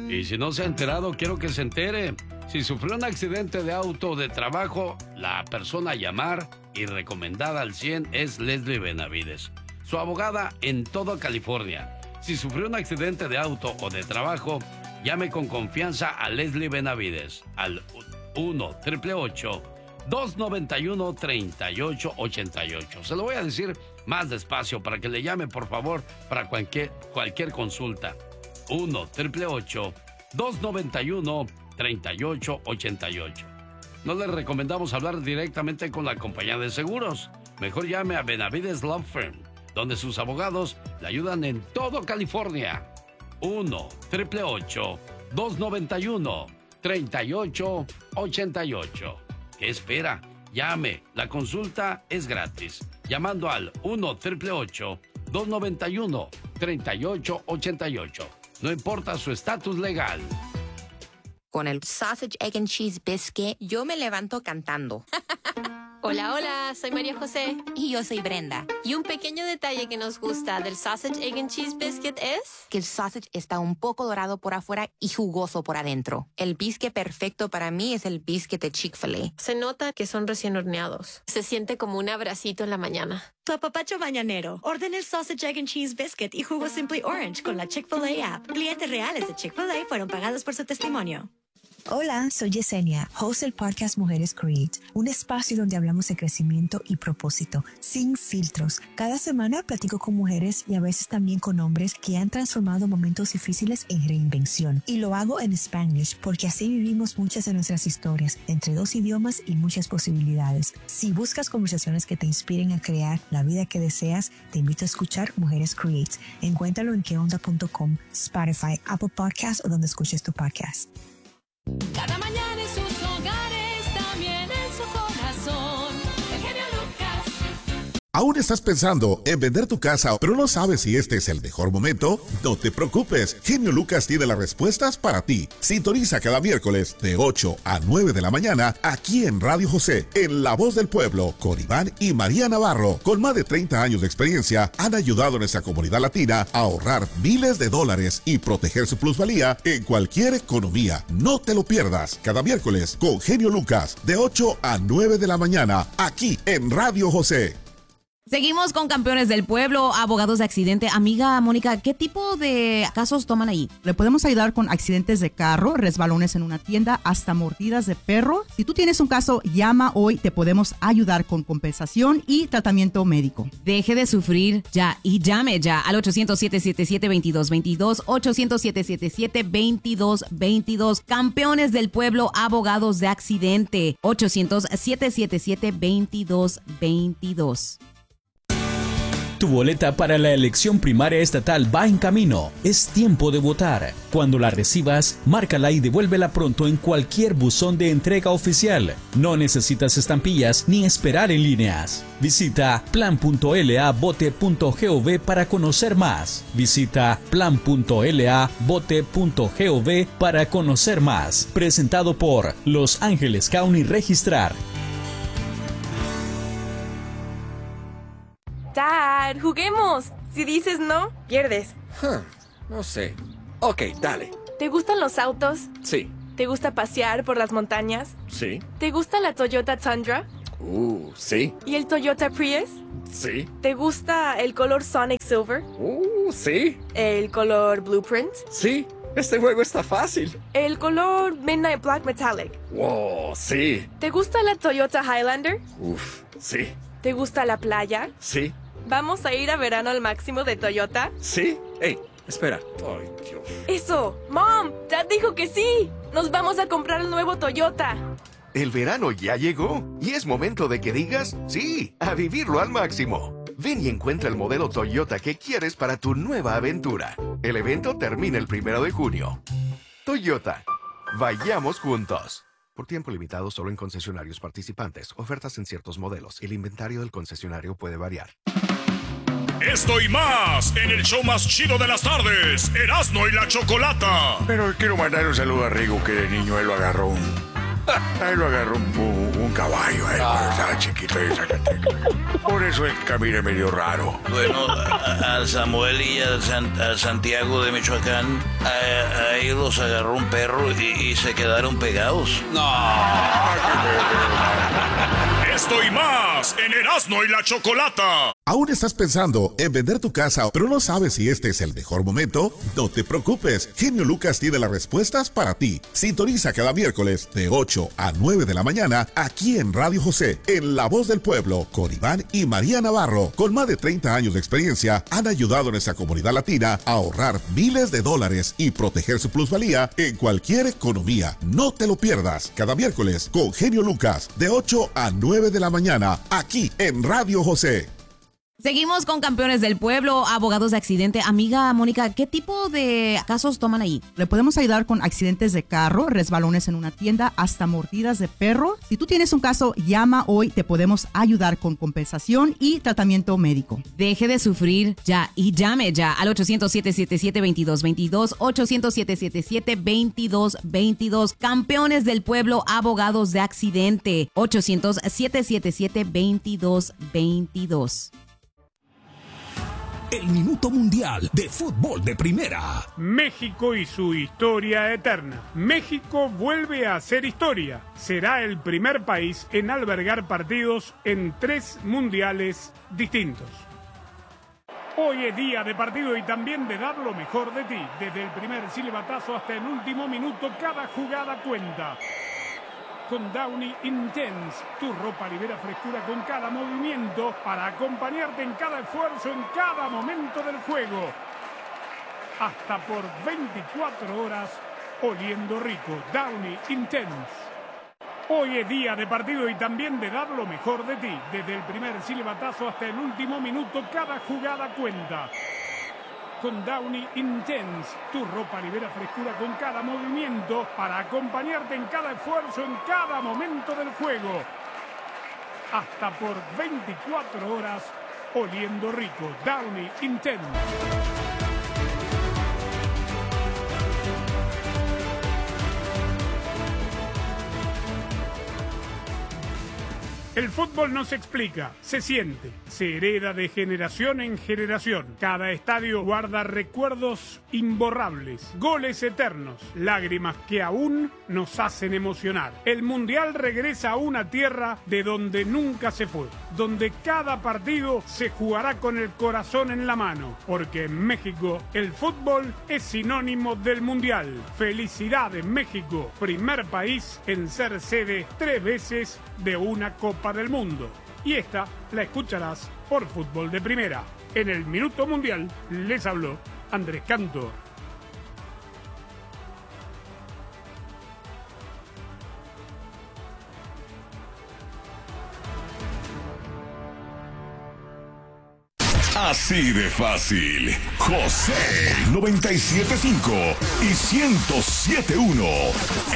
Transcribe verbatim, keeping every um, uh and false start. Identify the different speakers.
Speaker 1: Y si no se ha enterado, quiero que se entere. Si sufrió un accidente de auto o de trabajo, la persona a llamar y recomendada al cien es Leslie Benavides, su abogada en toda California. Si sufrió un accidente de auto o de trabajo, llame con confianza a Leslie Benavides al uno, ocho ocho ocho, dos nueve uno, tres ocho ocho ocho. Se lo voy a decir más despacio para que le llame, por favor, para cualquier, cualquier consulta. uno, ocho ocho ocho, dos nueve uno, tres ocho ocho ocho. No le recomendamos hablar directamente con la compañía de seguros. Mejor llame a Benavides Law Firm, donde sus abogados le ayudan en todo California. uno, ocho ocho ocho, dos nueve uno, tres ocho ocho ocho. ¿Qué espera? Llame. La consulta es gratis. Llamando al uno, ocho ocho ocho, dos nueve uno, tres ocho ocho ocho. No importa su estatus legal.
Speaker 2: Con el Sausage, Egg and Cheese Biscuit, yo me levanto cantando.
Speaker 3: Hola, hola, soy María José.
Speaker 2: Y yo soy Brenda.
Speaker 3: Y un pequeño detalle que nos gusta del Sausage, Egg and Cheese Biscuit es...
Speaker 2: que el sausage está un poco dorado por afuera y jugoso por adentro. El biscuit perfecto para mí es el biscuit de Chick-fil-A.
Speaker 3: Se nota que son recién horneados. Se siente como un abracito en la mañana.
Speaker 4: Tu apapacho mañanero. Orden el Sausage, Egg and Cheese Biscuit y jugo Simply Orange con la Chick-fil-A app. Clientes reales de Chick-fil-A fueron pagados por su testimonio.
Speaker 5: Hola, soy Yesenia, host del podcast Mujeres Create, un espacio donde hablamos de crecimiento y propósito, sin filtros. Cada semana platico con mujeres y a veces también con hombres que han transformado momentos difíciles en reinvención. Y lo hago en Spanglish porque así vivimos muchas de nuestras historias, entre dos idiomas y muchas posibilidades. Si buscas conversaciones que te inspiren a crear la vida que deseas, te invito a escuchar Mujeres Create. Encuéntralo en que onda punto com, Spotify, Apple Podcasts o donde escuches tu podcast.
Speaker 6: Cada mañana en sus hogares, también en su corazón, el genio Lucas.
Speaker 7: ¿Aún estás pensando en vender tu casa, pero no sabes si este es el mejor momento? No te preocupes, Genio Lucas tiene las respuestas para ti. Sintoniza cada miércoles de ocho a nueve de la mañana aquí en Radio José, en La Voz del Pueblo, con Iván y María Navarro. Con más de treinta años de experiencia, han ayudado a nuestra comunidad latina a ahorrar miles de dólares y proteger su plusvalía en cualquier economía. No te lo pierdas, cada miércoles con Genio Lucas, de ocho a nueve de la mañana, aquí en Radio José.
Speaker 8: Seguimos con Campeones del Pueblo, abogados de accidente. Amiga Mónica, ¿qué tipo de casos toman ahí?
Speaker 9: Le podemos ayudar con accidentes de carro, resbalones en una tienda, hasta mordidas de perro. Si tú tienes un caso, llama hoy, te podemos ayudar con compensación y tratamiento médico.
Speaker 8: Deje de sufrir ya y llame ya al ochocientos, siete siete siete, veintidós veintidós, ochocientos, siete siete siete, veintidós veintidós. Campeones del Pueblo, abogados de accidente, ochocientos, siete siete siete, veintidós veintidós.
Speaker 10: Tu boleta para la elección primaria estatal va en camino. Es tiempo de votar. Cuando la recibas, márcala y devuélvela pronto en cualquier buzón de entrega oficial. No necesitas estampillas ni esperar en líneas. Visita plan punto l a vote punto gov para conocer más. Visita plan punto l a vote punto gov para conocer más. Presentado por Los Ángeles County Registrar.
Speaker 11: Dad, juguemos. Si dices no, pierdes.
Speaker 12: Huh, no sé. Ok, dale.
Speaker 11: ¿Te gustan los autos?
Speaker 12: Sí.
Speaker 11: ¿Te gusta pasear por las montañas?
Speaker 12: Sí.
Speaker 11: ¿Te gusta la Toyota Tundra?
Speaker 12: Uh, sí.
Speaker 11: ¿Y el Toyota Prius?
Speaker 12: Sí.
Speaker 11: ¿Te gusta el color Sonic Silver?
Speaker 12: Uh, sí.
Speaker 11: ¿El color Blueprint?
Speaker 12: Sí. Este juego está fácil.
Speaker 11: ¿El color Midnight Black Metallic?
Speaker 12: Wow, sí.
Speaker 11: ¿Te gusta la Toyota Highlander?
Speaker 12: Uf, sí.
Speaker 11: ¿Te gusta la playa?
Speaker 12: Sí.
Speaker 11: ¿Vamos a ir a verano al máximo de Toyota?
Speaker 12: Sí. Ey, espera. Ay, Dios.
Speaker 11: ¡Eso! ¡Mom! ¡Dad dijo que sí! ¡Nos vamos a comprar el nuevo Toyota!
Speaker 13: El verano ya llegó y es momento de que digas sí, a vivirlo al máximo. Ven y encuentra el modelo Toyota que quieres para tu nueva aventura. El evento termina el primero de junio. Toyota. Vayamos juntos. Por tiempo limitado solo en concesionarios participantes. Ofertas en ciertos modelos. El inventario del concesionario puede variar.
Speaker 14: Esto y más en el show más chido de las tardes, Erasmo y la Chocolata.
Speaker 15: Pero quiero mandar un saludo a Rigo, que de niño él lo agarró un Ahí lo agarró un, un caballo, ahí, cuando estaba chiquito en Zacatecas. Por eso él camina medio raro.
Speaker 16: Bueno, a, a Samuel y a, San, a Santiago de Michoacán, a, a ellos los agarró un perro y, y se quedaron pegados.
Speaker 1: No.
Speaker 14: Esto y más en Erasmo y la Chocolata.
Speaker 7: ¿Aún estás pensando en vender tu casa, pero no sabes si este es el mejor momento? No te preocupes, Genio Lucas tiene las respuestas para ti. Sintoniza cada miércoles de ocho a nueve de la mañana aquí en Radio José, en La Voz del Pueblo, con Iván y María Navarro. Con más de treinta años de experiencia, han ayudado a nuestra comunidad latina a ahorrar miles de dólares y proteger su plusvalía en cualquier economía. No te lo pierdas, cada miércoles con Genio Lucas, de ocho a nueve de la mañana, aquí en Radio José.
Speaker 8: Seguimos con Campeones del Pueblo, abogados de accidente. Amiga Mónica, ¿qué tipo de casos toman ahí?
Speaker 9: Le podemos ayudar con accidentes de carro, resbalones en una tienda, hasta mordidas de perro. Si tú tienes un caso, llama hoy, te podemos ayudar con compensación y tratamiento médico.
Speaker 8: Deje de sufrir ya y llame ya al ochocientos, siete siete siete, veintidós veintidós, ochocientos, siete siete siete, veintidós veintidós. Campeones del Pueblo, abogados de accidente. ochocientos, siete siete siete, veintidós veintidós.
Speaker 17: El Minuto Mundial de Fútbol de Primera.
Speaker 18: México y su historia eterna. México vuelve a hacer historia. Será el primer país en albergar partidos en tres mundiales distintos. Hoy es día de partido y también de dar lo mejor de ti. Desde el primer silbatazo hasta el último minuto, cada jugada cuenta. Con Downy Intense, tu ropa libera frescura con cada movimiento para acompañarte en cada esfuerzo, en cada momento del juego. Hasta por veinticuatro horas oliendo rico. Downy Intense. Hoy es día de partido y también de dar lo mejor de ti. Desde el primer silbatazo hasta el último minuto, cada jugada cuenta. Con Downy Intense, tu ropa libera frescura con cada movimiento para acompañarte en cada esfuerzo, en cada momento del juego. Hasta por veinticuatro horas oliendo rico. Downy Intense. El fútbol no se explica, se siente, se hereda de generación en generación. Cada estadio guarda recuerdos imborrables, goles eternos, lágrimas que aún nos hacen emocionar. El Mundial regresa a una tierra de donde nunca se fue, donde cada partido se jugará con el corazón en la mano, porque en México el fútbol es sinónimo del Mundial. Felicidades México, primer país en ser sede tres veces de una Copa del Mundo. Y esta la escucharás por Fútbol de Primera. En el Minuto Mundial les habló Andrés Cantor.
Speaker 14: Así de fácil. José noventa y siete punto cinco y ciento siete punto uno.